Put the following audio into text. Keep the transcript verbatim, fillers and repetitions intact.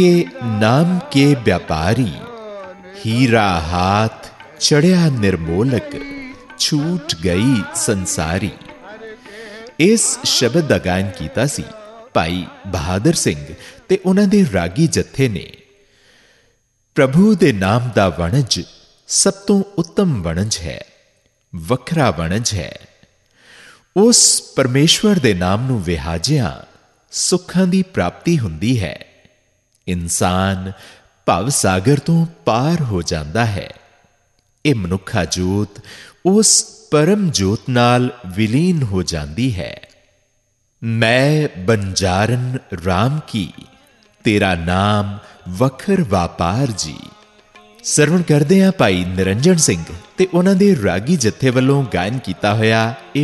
नाम के व्यापारी, हीरा हाथ चढ़िया निर्मोलक, छूट गई संसारी। इस शब्द का गायन कीता सी भाई बहादुर सिंह ते उन्हां दे रागी जत्थे ने। प्रभु दे नाम दा वणज सब तो उत्तम वणज है, वखरा वणज है। उस परमेश्वर दे नाम नूं विहाजिया सुखां दी प्राप्ति हुंदी है। इंसान भव सागर तो पार हो जाता है। यह मनुखा जोत उस परम जोत नाल विलीन हो जाती है। मैं बंजारन राम की, तेरा नाम वखर वापार जी। सरवण करदे आ भाई निरंजन सिंह ते उन्हां दे रागी जत्थे वल्लों गायन कीता होया